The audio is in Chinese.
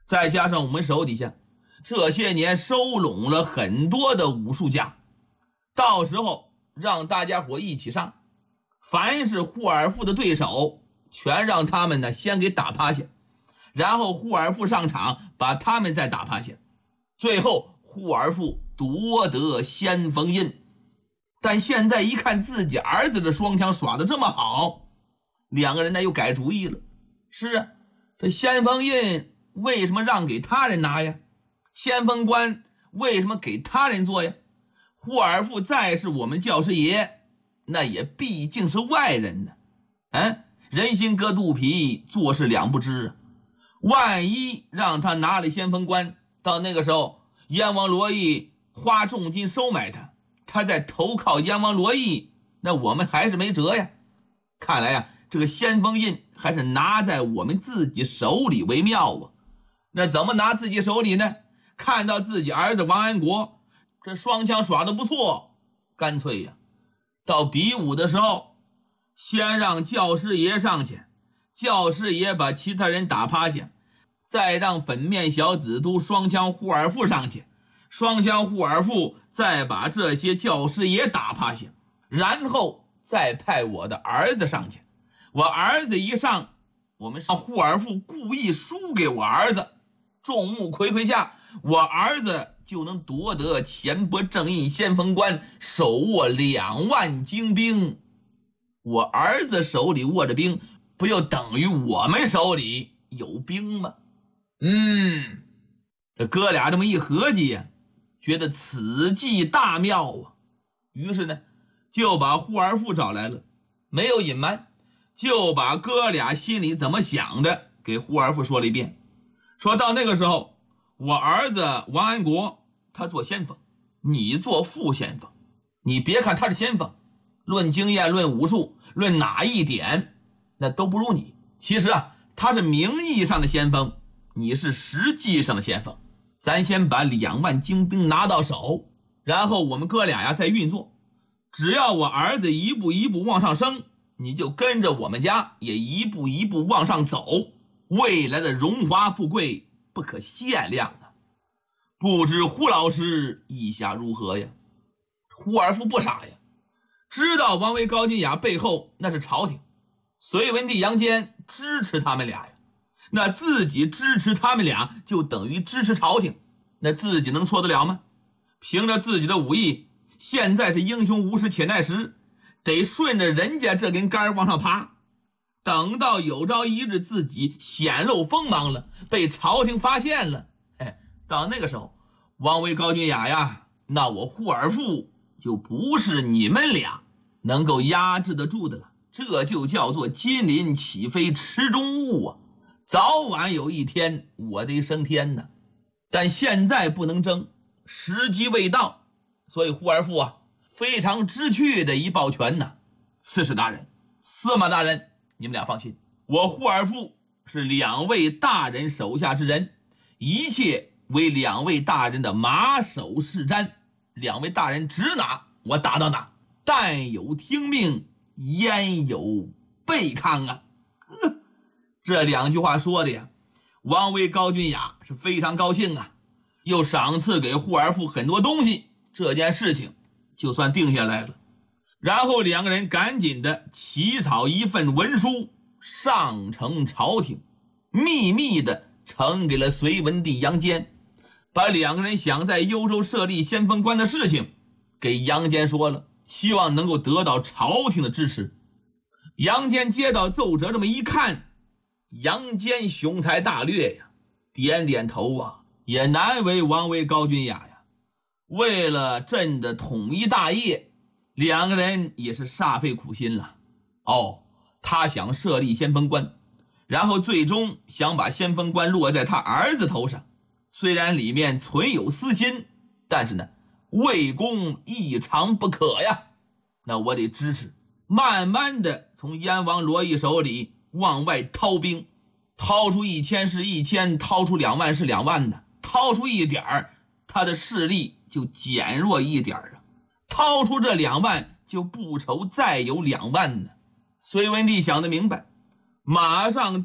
再加上我们手底下这些年收拢了很多的武术家，到时候让大家伙一起上，凡是霍尔夫的对手全让他们呢先给打趴下，然后霍尔夫上场把他们再打趴下，最后霍尔夫夺得先锋印。但现在一看自己儿子的双枪耍得这么好，两个人呢又改主意了。是啊，这先锋印为什么让给他人拿呀？先锋官为什么给他人做呀？霍尔夫再是我们教师爷，那也毕竟是外人呢。人心隔肚皮，做事两不知啊。万一让他拿了先锋官，到那个时候燕王罗毅花重金收买他，他再投靠燕王罗毅，那我们还是没辙呀。看来呀，这个先锋印还是拿在我们自己手里为妙啊。那怎么拿自己手里呢？看到自己儿子王安国这双枪耍得不错，干脆呀，到比武的时候先让教师爷上去，教师爷把其他人打趴下，再让粉面小子都双枪霍尔夫上去，双枪霍尔夫再把这些教师爷打趴下，然后再派我的儿子上去。我儿子一上，我们让霍尔夫故意输给我儿子，众目睽睽下，我儿子就能夺得钱帛正印先锋官，手握2万精兵。我儿子手里握着兵，不就等于我们手里有兵吗？这哥俩这么一合计呀，觉得此计大妙啊。于是呢，就把霍尔夫找来了，没有隐瞒，就把哥俩心里怎么想的给霍尔夫说了一遍。说到那个时候，我儿子王安国他做先锋，你做副先锋。你别看他是先锋，论经验论武术论哪一点那都不如你。其实啊，他是名义上的先锋，你是实际上的先锋。咱先把2万精兵拿到手，然后我们哥俩呀再运作。只要我儿子一步一步往上升，你就跟着我们家也一步一步往上走，未来的荣华富贵不可限量啊！不知胡老师意下如何呀？胡尔夫不傻呀，知道王维高君雅背后那是朝廷，隋文帝杨坚支持他们俩呀，那自己支持他们俩就等于支持朝廷，那自己能错得了吗？凭着自己的武艺，现在是英雄无识且耐时，得顺着人家这根杆往上爬。等到有朝一日自己显露锋芒了，被朝廷发现了，到那个时候，王维高君雅呀，那我霍尔夫就不是你们俩能够压制得住的了。这就叫做金鳞起飞池中物啊！早晚有一天我得升天呢，但现在不能争，时机未到。所以霍尔夫啊，非常知趣的一抱拳呢，刺史大人、司马大人，你们俩放心，我霍尔夫是2位大人手下之人，一切为2位大人的马首是瞻。2位大人指哪我打到哪，但有听命，焉有背抗啊！这2句话说的呀，王维高君雅是非常高兴啊，又赏赐给霍尔夫很多东西，这件事情就算定下来了。然后2个人赶紧的起草一份文书，上呈朝廷，秘密的呈给了隋文帝杨坚，把2个人想在幽州设立先锋官的事情给杨坚说了，希望能够得到朝廷的支持。杨坚接到奏折这么一看，杨坚雄才大略呀，点点头啊，也难为王维高君雅呀。为了朕的统一大业，2个人也是煞费苦心了。他想设立先锋官，然后最终想把先锋官落在他儿子头上，虽然里面存有私心，但是呢，为公亦常不可呀。那我得支持，慢慢的从燕王罗毅手里往外掏兵，掏出1000是1000，掏出2万是2万的，掏出一点儿，他的势力就减弱一点啊。掏出这2万，就不愁再有2万呢。隋文帝想得明白，马上